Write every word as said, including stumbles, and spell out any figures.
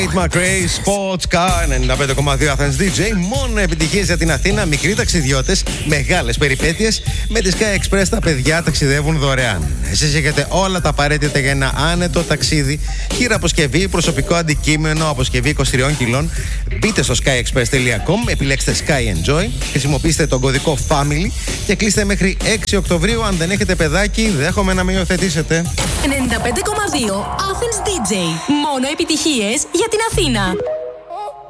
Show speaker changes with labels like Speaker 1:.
Speaker 1: McRae, Sports Car, ενενήντα πέντε κόμμα δύο Athens ντι τζέι. Μόνο επιτυχίες για την Αθήνα. Μικροί ταξιδιώτες, μεγάλες περιπέτειες. Με τη Sky Express τα παιδιά ταξιδεύουν δωρεάν. Εσείς έχετε όλα τα απαραίτητα για ένα άνετο ταξίδι. Χείρα αποσκευή, προσωπικό αντικείμενο, αποσκευή είκοσι τρία κιλών. Μπείτε στο sky express τελεία com, επιλέξτε Sky Enjoy, χρησιμοποιήστε τον κωδικό Family και κλείστε μέχρι έξι Οκτωβρίου. Αν δεν έχετε παιδάκι, δέχομαι να με υιοθετήσετε.
Speaker 2: ενενήντα πέντε κόμμα δύο Athens ντι τζέι. Μόνο επιτυχίες για την Αθήνα.